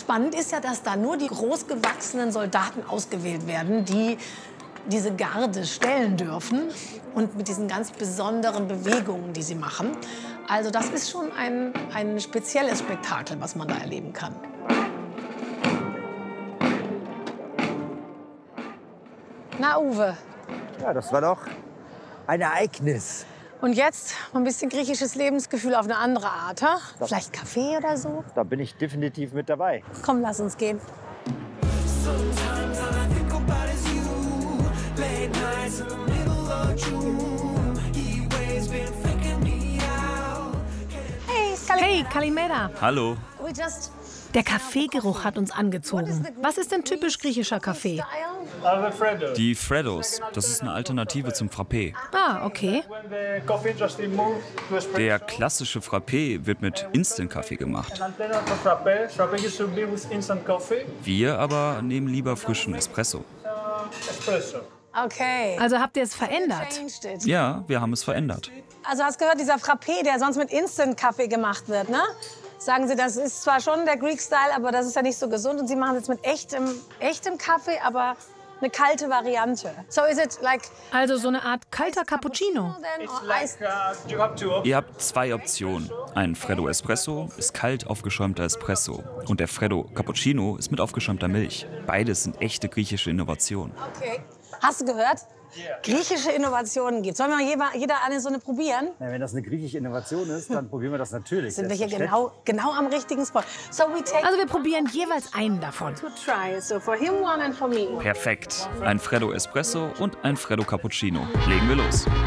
Spannend ist ja, dass da nur die großgewachsenen Soldaten ausgewählt werden, die diese Garde stellen dürfen und mit diesen ganz besonderen Bewegungen, die sie machen. Also das ist schon ein spezielles Spektakel, was man da erleben kann. Na, Uwe. Ja, das war doch ein Ereignis. Und jetzt ein bisschen griechisches Lebensgefühl auf eine andere Art, ha? Vielleicht Kaffee oder so? Da bin ich definitiv mit dabei. Komm, lass uns gehen. Hey, Kalimera. Hallo. Der Kaffeegeruch hat uns angezogen. Was ist denn typisch griechischer Kaffee? Die Freddos. Das ist eine Alternative zum Frappé. Ah, okay. Der klassische Frappé wird mit Instant-Kaffee gemacht. Wir aber nehmen lieber frischen Espresso. Okay. Also habt ihr es verändert? Ja, wir haben es verändert. Also hast gehört, dieser Frappé, der sonst mit Instant-Kaffee gemacht wird, ne? Sagen Sie, das ist zwar schon der Greek-Style, aber das ist ja nicht so gesund. Und Sie machen es jetzt mit echtem Kaffee, aber eine kalte Variante. So is it like Also so eine Art kalter Cappuccino. Ihr habt zwei Optionen. Ein Freddo Espresso ist kalt aufgeschäumter Espresso. Und der Freddo Cappuccino ist mit aufgeschäumter Milch. Beides sind echte griechische Innovationen. Okay. Hast du gehört? Griechische Innovationen gibt. Sollen wir mal jeder eine so eine probieren? Ja, wenn das eine griechische Innovation ist, dann probieren wir das natürlich. Sind wir hier genau am richtigen Spot. So we take Also wir probieren jeweils einen davon. to try. So for him one and for me one. Perfekt. Ein Freddo Espresso und ein Freddo Cappuccino. Legen wir los.